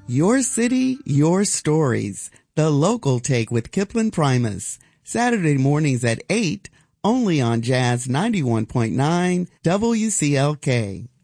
Your city, your stories. The Local Take with Kipling Primus. Saturday mornings at 8, only on Jazz 91.9 WCLK.